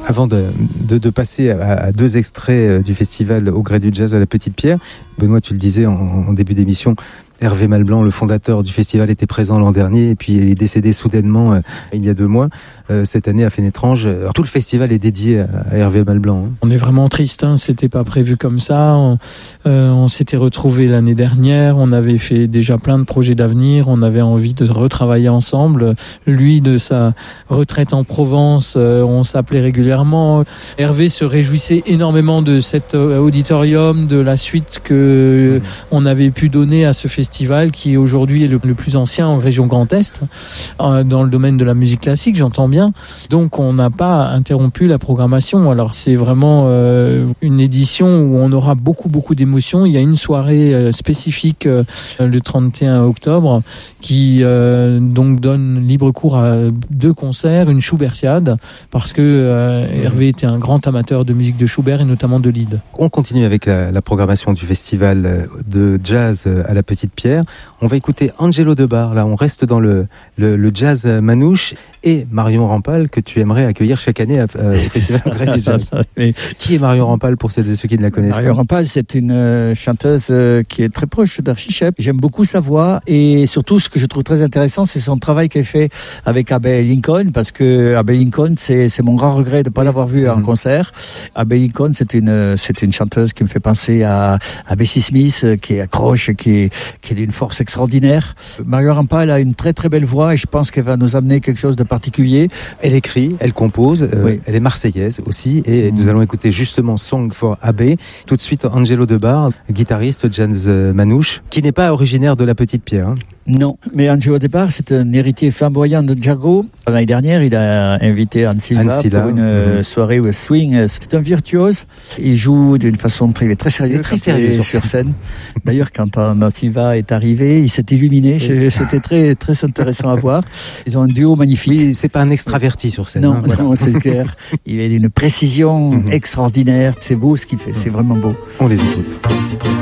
Avant de passer à 2 extraits du festival Au gré du jazz à la Petite Pierre, Benoît, tu le disais en début d'émission, Hervé Malblanc, le fondateur du festival, était présent l'an dernier et puis il est décédé soudainement il y a 2 mois. Cette année à Fénétrange, tout le festival est dédié à Hervé Malblanc. On est vraiment triste, c'était pas prévu comme ça. On s'était retrouvés l'année dernière, on avait fait déjà plein de projets d'avenir, on avait envie de retravailler ensemble. Lui, de sa retraite en Provence, on s'appelait régulièrement. Hervé se réjouissait énormément de cet auditorium, de la suite que on avait pu donner à ce festival qui aujourd'hui est le plus ancien en région Grand Est, dans le domaine de la musique classique, j'entends bien. Donc on n'a pas interrompu la programmation. Alors c'est vraiment une édition où on aura beaucoup d'émotions. Il y a une soirée spécifique le 31 octobre qui donc donne libre cours à 2 concerts, une Schubertiade, parce que Hervé était un grand amateur de musique de Schubert et notamment de Lied. On continue avec la programmation du festival de jazz à la Petite Pierre. On va écouter Angelo Debar. Là, on reste dans le jazz manouche, et Marion Rampal, que tu aimerais accueillir chaque année au festival Au gré du jazz. Qui est Marion Rampal pour celles et ceux qui ne la connaissent pas? Marion Rampal, c'est une chanteuse qui est très proche d'Archie Shepp. J'aime beaucoup sa voix, et surtout ce que je trouve très intéressant, c'est son travail qu'elle fait avec Abbey Lincoln, parce que Abbey Lincoln, c'est mon grand regret de ne pas l'avoir vue en concert. Abbey Lincoln, c'est une chanteuse qui me fait penser à Bessie Smith, qui accroche, qui est d'une force extraordinaire. Marion Rampal a une très très belle voix, et je pense qu'elle va nous amener quelque chose de particulier. Elle écrit, elle compose, oui. Elle est marseillaise aussi, et nous allons écouter justement Song for Abbey. Tout de suite, Angelo Debar, guitariste jazz manouche, qui n'est pas originaire de la Petite Pierre. Non, mais Angelo Debar, c'est un héritier flamboyant de Django. L'année dernière, il a invité Anne Silla pour une soirée où swing. C'est un virtuose. Il joue d'une façon très sérieuse, sur scène. D'ailleurs, quand Anne Silla est arrivé, il s'est illuminé. C'était très très intéressant à voir. Ils ont un duo magnifique. Oui, c'est pas un extraverti sur scène. Non, non, c'est clair. Il est d'une précision extraordinaire. C'est beau ce qu'il fait. C'est vraiment beau. On les écoute.